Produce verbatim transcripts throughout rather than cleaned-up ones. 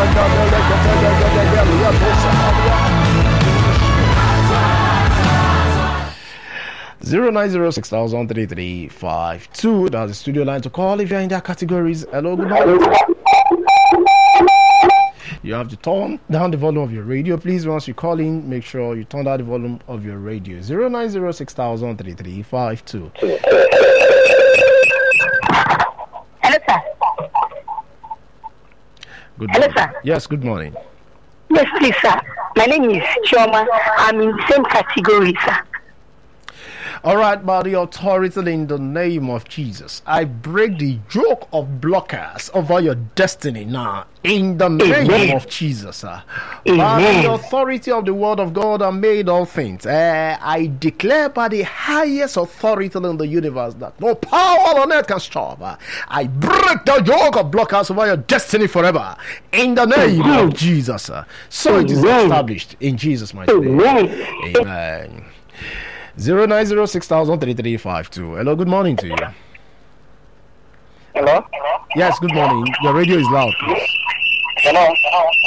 Zero nine zero six thousand three three five two. That's the studio line to call if you're in that categories. Hello, good morning. You have to turn down the volume of your radio, please. Once you call in, make sure you turn down the volume of your radio. Zero nine zero six thousand three three five two. Hello, sir. Good Hello, morning. sir. Yes, good morning. Yes, please, sir. My name is Chioma. I'm in the same category, sir. All right, by the authority in the name of Jesus, I break the yoke of blockers over your destiny now. In the name Amen. Of Jesus, uh. by the authority of the word of God, I made all things. Uh, I declare by the highest authority in the universe that no power on earth can stop. Uh, I break the yoke of blockers over your destiny forever. In the name Amen. Of Jesus, uh. so Amen. It is established in Jesus' mighty name. Amen. Amen. Zero nine zero six thousand three three five two. Hello, good morning to you. Hello. Yes, good morning. Your radio is loud, please. Hello.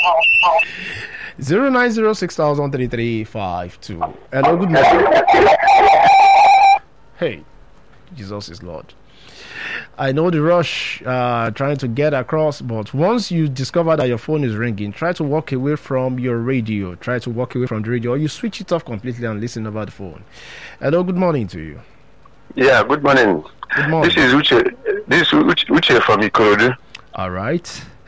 Zero nine zero six thousand three three five two. Hello, good morning. Hey, Jesus is Lord. I know the rush uh, trying to get across, but once you discover that your phone is ringing, try to walk away from your radio. Try to walk away from the radio, or you switch it off completely and listen over the phone. Hello, good morning to you. Yeah, good morning. Good morning. This is Uche. This is Uche, Uche from Ikorodu. All right.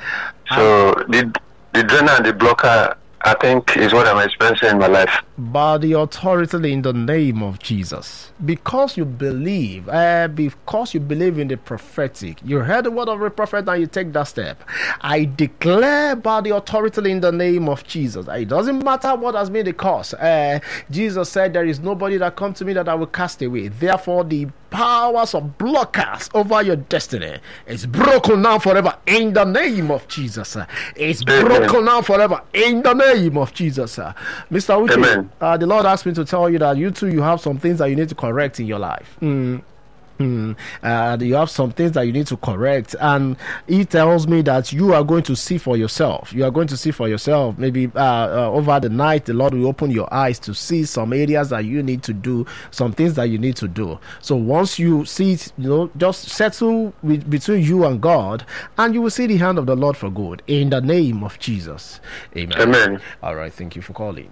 So um, the the drainer and the blocker, I think, is what I'm experiencing in my life. By the authority in the name of Jesus, because you believe, uh, because you believe in the prophetic, you heard the word of the prophet and you take that step. I declare by the authority in the name of Jesus, it doesn't matter what has been the cause. Uh, Jesus said, "There is nobody that comes to me that I will cast away." Therefore, the powers of blockers over your destiny is broken now forever in the name of Jesus. It's broken now forever in the name of Jesus. Mister Uche, uh, the Lord asked me to tell you that you too, you have some things that you need to correct in your life. Mm. Hmm. Uh, you have some things that you need to correct, and he tells me that you are going to see for yourself. You are going to see for yourself. Maybe uh, uh, over the night, the Lord will open your eyes to see some areas that you need to do, some things that you need to do. So once you see it, you know, just settle with, between you and God, and you will see the hand of the Lord for good in the name of Jesus. Amen. Amen. All right. Thank you for calling.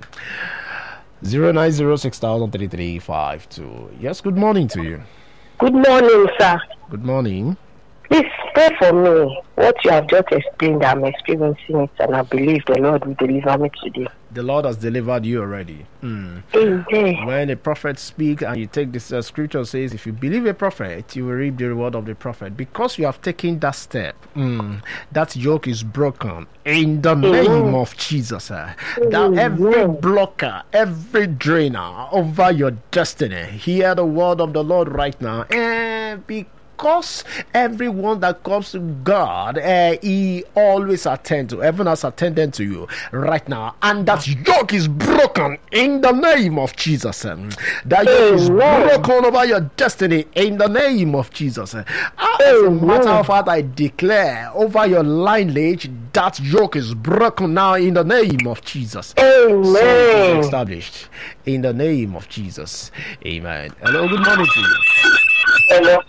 Zero nine zero six thousand three three five two. Yes. Good morning to you. Good morning, sir. Good morning. Please pray for me. What you have just explained, I'm experiencing it, and I believe the Lord will deliver me today. The Lord has delivered you already. Mm. Amen. When a prophet speaks and you take this uh, scripture says, if you believe a prophet, you will reap the reward of the prophet. Because you have taken that step, mm, that yoke is broken in the Amen. Name of Jesus. Uh, that every blocker, every drainer over your destiny, hear the word of the Lord right now. And be Because everyone that comes to God, uh, he always attends to. Heaven has attended to you right now, and that yoke is broken in the name of Jesus. Um, that yoke is broken over your destiny in the name of Jesus. Uh, as a matter of fact, I declare over your lineage that yoke is broken now in the name of Jesus. Amen. So it is established in the name of Jesus. Amen. Hello, good morning to you. Hello.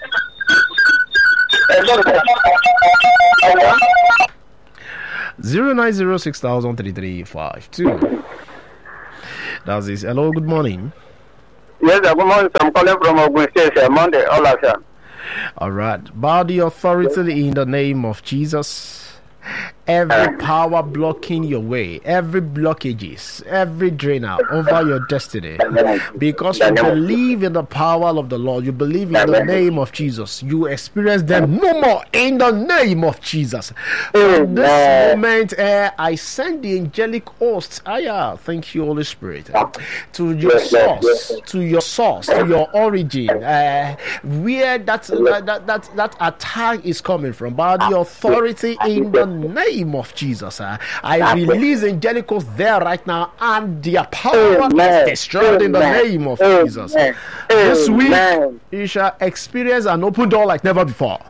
Zero nine zero six thousand three three five two. That's this. Hello, good morning. Yes, good morning. I'm calling from Ogun State, Monday. All All right. By the authority in the name of Jesus, every power blocking your way, every blockages, every drainer over your destiny, because you believe in the power of the Lord, you believe in the name of Jesus, you experience them no more in the name of Jesus. From this moment, uh, I send the angelic host, ah, yeah, thank you, Holy Spirit, uh, to your source, to your source, to your origin, uh, where that, uh, that that that attack is coming from. By the authority in the name of Jesus, uh, I release angelic hosts there right now, and their power is destroyed in the name of Jesus. This week, you shall experience an open door like never before.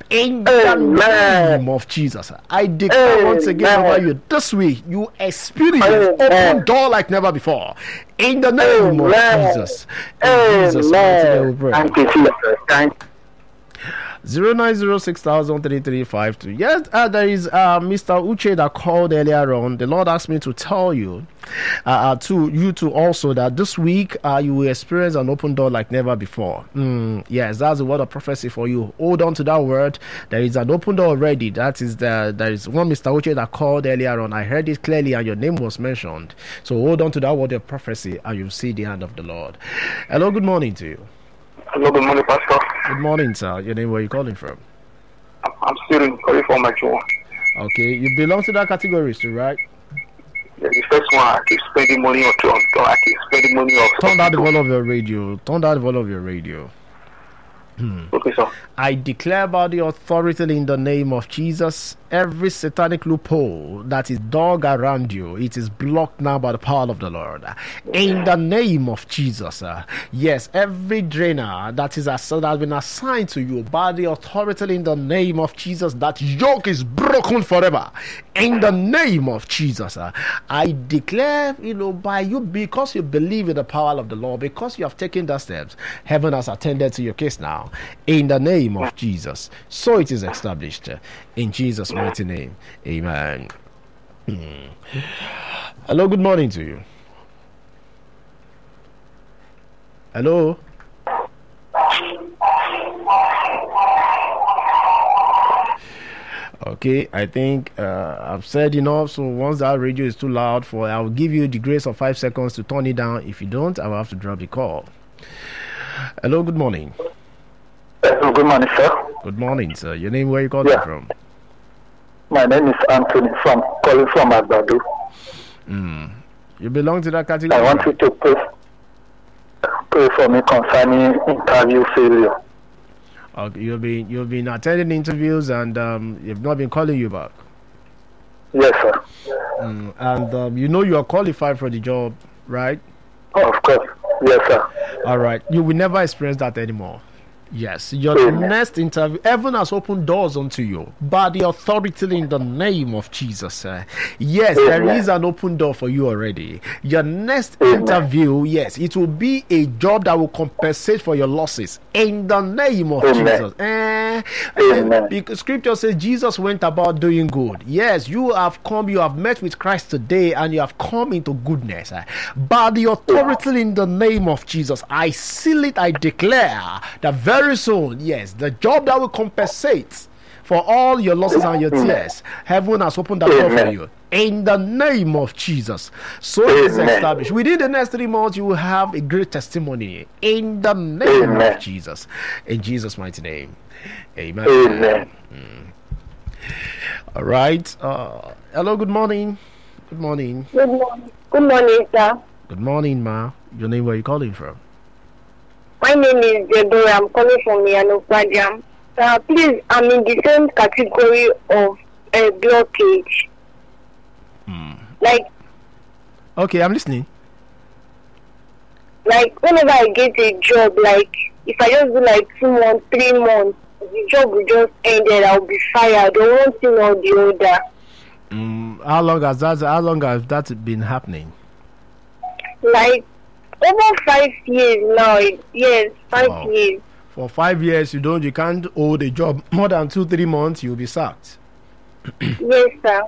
In the name of Jesus, I declare once again over you this week, you experience open door like never before. In the name of Jesus. In Jesus' mighty name we pray. Thank you, Jesus. Thank you. Zero nine zero six thousand three three five two. Yes, uh, there is uh, Mister Uche that called earlier on. The Lord asked me to tell you, uh, uh, to you too also, that this week uh, you will experience an open door like never before. Mm, yes, that's the word of prophecy for you. Hold on to that word. There is an open door already. That is the there is one Mister Uche that called earlier on. I heard it clearly, and your name was mentioned. So hold on to that word of prophecy, and you'll see the hand of the Lord. Hello, good morning to you. Hello, good morning, Pastor. Good morning, sir. Your name, where are you calling from? I'm still in calling for my job. Okay, you belong to that category, too, right? Yeah, the first one, I keep spending money on John. I keep spending money on. Turn down the volume of your radio. Turn down the volume of your radio. Hmm. Okay, sir. I declare by the authority in the name of Jesus, every satanic loophole that is dug around you, it is blocked now by the power of the Lord. In the name of Jesus. Uh, yes, every drainer that is ass- that has been assigned to you by the authority in the name of Jesus, that yoke is broken forever. In the name of Jesus. Uh, I declare, you know, by you, because you believe in the power of the Lord, because you have taken the steps, heaven has attended to your case now. In the name of Jesus. So it is established. In Jesus' mighty name. Amen. Hmm. Hello, good morning to you. Hello. Okay, I think uh, I've said enough. So once that radio is too loud, for I will give you the grace of five seconds to turn it down. If you don't, I will have to drop the call. Hello, good morning. Hello, good morning, sir. Good morning, sir. Your name, where you calling Yeah. from? My name is Anthony from calling from Agbado. Mm. You belong to that category? I want you to pray, pray for me concerning interview failure. Okay, you've been you've been attending interviews and um, you've not been calling you back. Yes, sir. Mm. And um, you know you are qualified for the job, right? Oh, of course. Yes, sir. All right. You will never experience that anymore. Yes, your Amen. next interview, heaven has opened doors unto you by the authority in the name of Jesus. Uh, yes, Amen. there is an open door for you already. Your next Amen. interview, yes, it will be a job that will compensate for your losses in the name of Amen. Jesus. Eh, Amen. because scripture says Jesus went about doing good. Yes, you have come, you have met with Christ today, and you have come into goodness. Uh, by the authority in the name of Jesus, I seal it, I declare that very Very soon, yes, the job that will compensate for all your losses and your tears, heaven has opened that door for you. In the name of Jesus. So it is established. Within the next three months, you will have a great testimony. In the name Amen. of Jesus. In Jesus' mighty name. Amen. Amen. Mm. All right. Uh, hello, good morning. Good morning. Good morning. Good morning, sir. Good morning, ma. Your name, where are you calling from? My name is Deborah. I'm calling from Yanokwadjam. Uh, please, I'm in the same category of uh, blockage. Hmm. Like, Okay, I'm listening. like whenever I get a job, like if I just do like two months, three months, the job will just ended. I'll be fired. Or one thing or the other. Mm, how long has that? How long has that been happening? Like over five years now. Yes, five Wow. years. For five years, you don't, you can't hold a job more than two, three months. You'll be sacked. Yes, sir.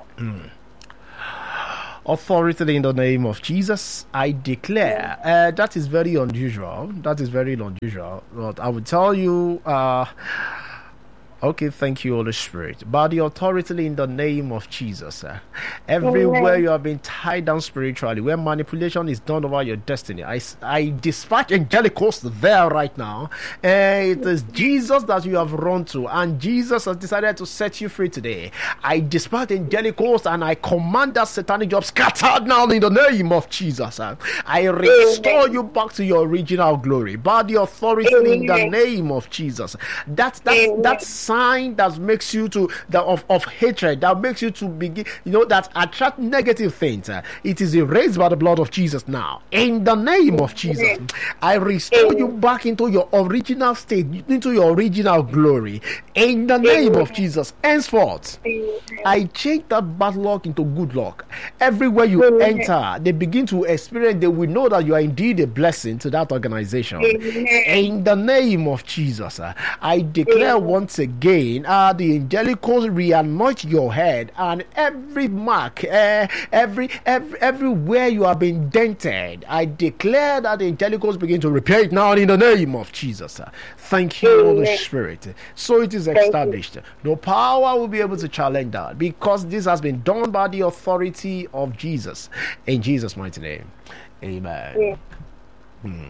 Authority in the name of Jesus, I declare. Uh, that is very unusual. That is very unusual. But I will tell you. Uh, Okay, thank you, Holy Spirit. By the authority in the name of Jesus, uh, everywhere Amen. you have been tied down spiritually, where manipulation is done over your destiny, I, s- I dispatch angelic hosts there right now. Uh, it is Jesus that you have run to, and Jesus has decided to set you free today. I dispatch angelic hosts and I command that satanic job scattered now in the name of Jesus. uh. I restore Amen. you back to your original glory by the authority in the Amen. name of Jesus. That that Amen. that sign that makes you to the of, of hatred, that makes you to begin, you know, that attract negative things. Uh, it is erased by the blood of Jesus now. In the name of Jesus, I restore you back into your original state, into your original glory. In the name of Jesus, henceforth, I change that bad luck into good luck. Everywhere you enter, they begin to experience, they will know that you are indeed a blessing to that organization. In the name of Jesus, uh, I declare once again, uh, the angelic host reanoint your head, and every mark, uh, every, every everywhere you have been dented, I declare that the angelic host begin to repair it now in the name of Jesus. Uh, thank you, Holy Spirit. So it is established. No power will be able to challenge that, because this has been done by the authority of Jesus. In Jesus' mighty name. Amen. Yeah. Hmm.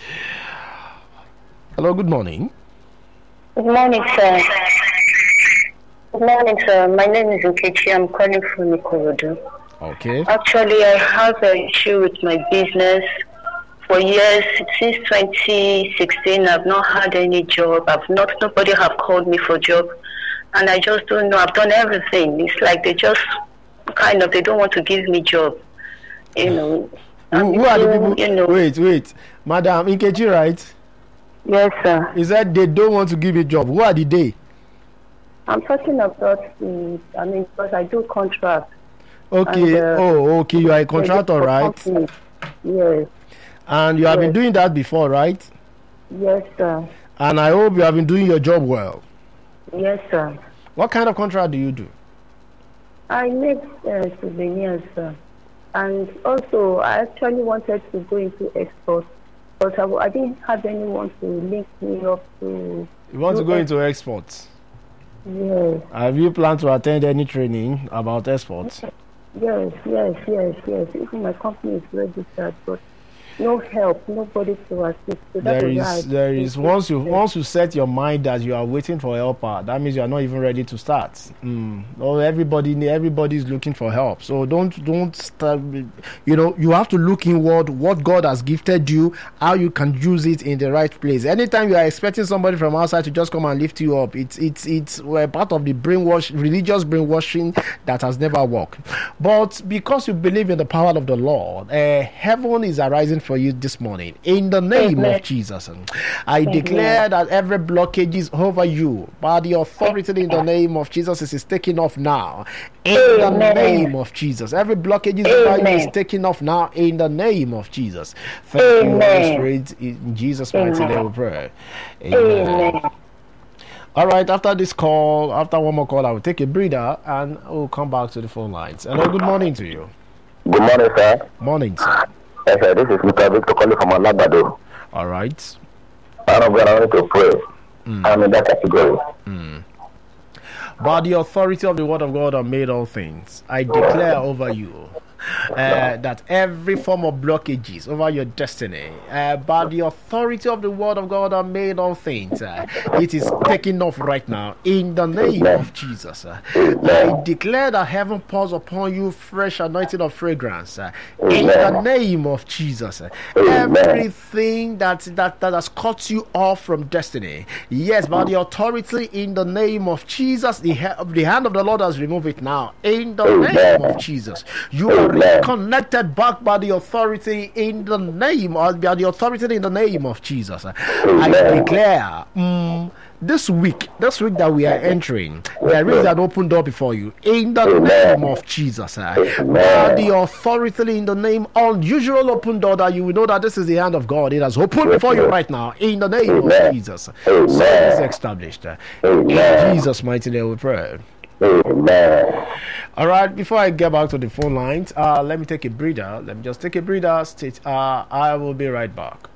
Hello, good morning. Good morning, sir. Good morning, sir. My name is Nkechi. I'm calling from Ikorodu. Okay. Actually, I have an issue with my business. For years, since twenty sixteen, I've not had any job. I've not, nobody have called me for job. And I just don't know. I've done everything. It's like they just kind of, they don't want to give me job. You know. Who, who are the people? You know. Wait, wait. Madam Nkechi, right? Yes, sir. Is that they don't want to give you job? Who are the they? I'm talking about the, I mean, because I do contract. Okay. And, uh, oh, okay. You are a contractor, right? Company. Yes. And you have yes. been doing that before, right? Yes, sir. And I hope you have been doing your job well. Yes, sir. What kind of contract do you do? I make uh, souvenirs, sir. And also, I actually wanted to go into export, but I, I didn't have anyone to link me up to. You want to go into exports? Yes. Have you planned to attend any training about exports? Yes, yes, yes, yes. Even my company is registered, but no help, nobody to assist. So there is, there is. Once you, once you set your mind that you are waiting for help, that means you are not even ready to start. Mm. Oh, everybody, everybody is looking for help. So don't, don't start. You know, you have to look inward. What God has gifted you, how you can use it in the right place. Anytime you are expecting somebody from outside to just come and lift you up, it's, it's, it's well, part of the brainwash, religious brainwashing that has never worked. But because you believe in the power of the Lord, uh, heaven is arising for you this morning in the name Amen. Of Jesus. I Amen. Declare that every blockage is over you by the authority in the name of Jesus. It is taken off now in Amen. The name of Jesus. Every blockage is over you is taken off now in the name of Jesus. Thank Amen. You, Holy Spirit. In Jesus' mighty name we pray. Amen. Amen. All right, after this call, after one more call, I will take a breather and we'll come back to the phone lines. Hello, good morning to you. Good morning, sir. Morning, sir. Yes, sir, this is Mister Victor calling from Alabado. All right. I'm going to pray. Mm. I'm in that category. Mm. By the authority of the word of God, I made all things. I declare over you uh, that every form of blockages over your destiny, uh, by the authority of the word of God, I made all things. Uh, it is taking off right now in the name of Jesus. Uh, I declare that heaven pours upon you fresh anointing of fragrance uh, in the name of Jesus. Uh, everything that, that that has cut you off from destiny, yes, by the authority in the name of Jesus, the, the hand of the Lord has removed it now in the name of Jesus. You are reconnected back by the authority in the name of by the authority in the name of Jesus. I declare um, this week, this week that we are entering, there is an open door before you in the name of Jesus. By the authority in the name, unusual open door that you will know that this is the hand of God. It has opened before you right now in the name of Jesus. So it is established. In Jesus' mighty name we pray. Amen. All right, before I get back to the phone lines, uh, let me take a breather. Let me just take a breather. State, uh, I will be right back.